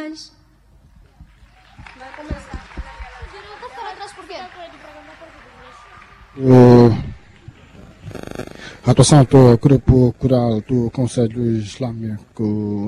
Mas... Vai começar. Está para atrás por quê? A atuação do grupo coral do Conselho Islâmico